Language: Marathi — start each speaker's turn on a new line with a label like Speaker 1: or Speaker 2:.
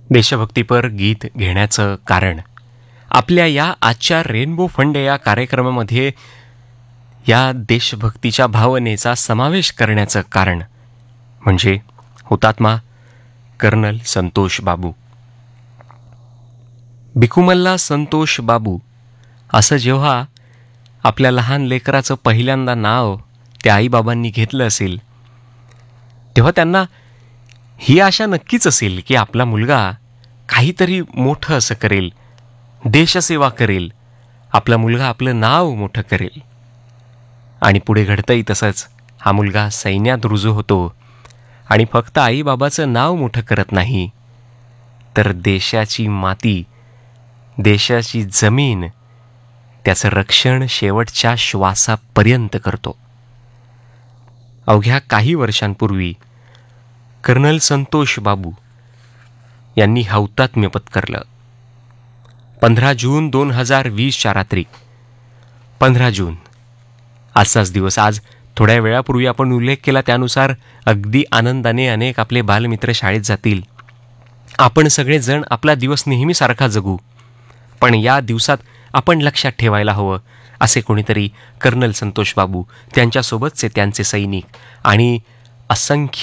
Speaker 1: देशभक्तीपर गीत घेण्याचं कारण, आपल्या या आजच्या रेनबो फंडे या कार्यक्रमामध्ये या देशभक्तीच्या भावनेचा समावेश करण्याचं कारण म्हणजे हुतात्मा कर्नल संतोष बाबू. भिकुमल्ला संतोष बाबू असं जेव्हा आपल्या लहान लेकराचं पहिल्यांदा नाव त्या आईबाबांनी घेतलं असेल, तेव्हा त्यांना ही आशा नक्कीच असेल की आपला मुलगा काहीतरी मोठं असं करेल, देशसेवा करेल, आपला मुलगा आपलं नाव मोठं करेल. आणि पुढे घडतंही तसंच. हा मुलगा सैन्यात रुजू होतो आणि फक्त आईबाबाचं नाव मोठं करत नाही, तर देशाची माती, देशाची जमीन, त्याचं रक्षण शेवटच्या श्वासापर्यंत करतो. अवघ्या काही वर्षांपूर्वी कर्नल संतोष बाबू यांनी हौतात्म्य पत्करलं. 15 जून 2020च्या रात्री, 15 जून आजचाच दिवस. आज थोड्या वेळापूर्वी आपण उल्लेख केला त्यानुसार अगदी आनंदाने अनेक आपले बालमित्र शाळेत जातील. आपण सगळेजण आपला दिवस नेहमीसारखा जगू, पण या दिवसात आपण लक्षात ठेवायला हवं असे कोणीतरी कर्नल संतोष बाबू, त्यांच्यासोबतचे त्यांचे सैनिक आणि असंख्य